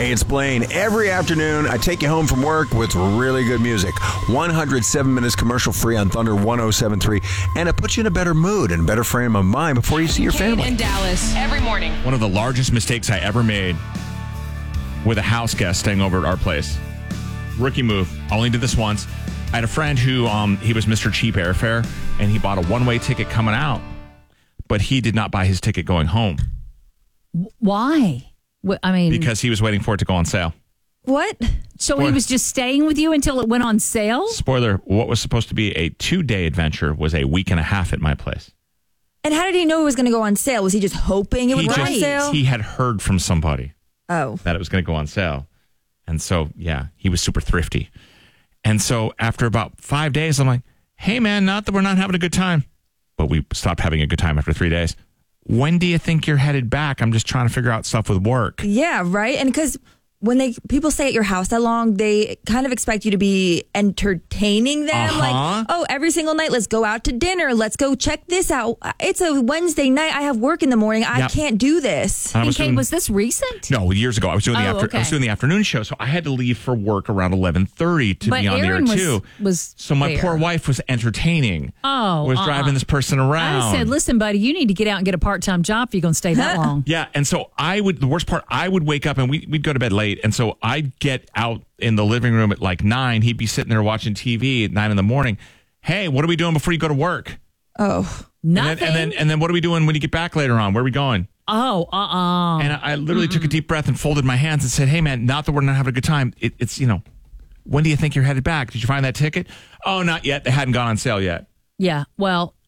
Hey, it's Blaine. Every afternoon, I take you home from work with really good music. 107 minutes commercial-free on Thunder 107.3. And it puts you in a better mood and a better frame of mind before you see your family. In Dallas, every morning. One of the largest mistakes I ever made with a house guest staying over at our place. Rookie move. I only did this once. I had a friend who, he was Mr. Cheap Airfare, and he bought a one-way ticket coming out, but he did not buy his ticket going home. Why? I mean, because he was waiting for it to go on sale. What? So he was just staying with you until it went on sale? Spoiler, what was supposed to be a 2-day adventure was a week and a half at my place. And how did he know it was going to go on sale? Was he just hoping it would go on sale? He had heard from somebody that it was going to go on sale. And so, yeah, he was super thrifty. And so after about 5 days, I'm like, hey, man, not that we're not having a good time. But we stopped having a good time after 3 days. When do you think you're headed back? I'm just trying to figure out stuff with work. Yeah, right. And because when people stay at your house that long, they kind of expect you to be entertaining them. Like, oh, every single night, let's go out to dinner. Let's go check this out. It's a Wednesday night. I have work in the morning. I can't do this. Was this recent? No, years ago. I was doing I was doing the afternoon show, so I had to leave for work around 11:30 to be on the air too. So my poor wife was entertaining. Was driving this person around. I said, listen, buddy, you need to get out and get a part-time job if you're going to stay that long. Yeah, and so the worst part, I would wake up and we'd go to bed late. And so I'd get out in the living room at like 9. He'd be sitting there watching TV at 9 in the morning. Hey, what are we doing before you go to work? Oh, nothing. And then what are we doing when you get back later on? Where are we going? Oh, And I literally took a deep breath and folded my hands and said, hey, man, not that we're not having a good time. It's, when do you think you're headed back? Did you find that ticket? Oh, not yet. They hadn't gone on sale yet. Yeah. Well,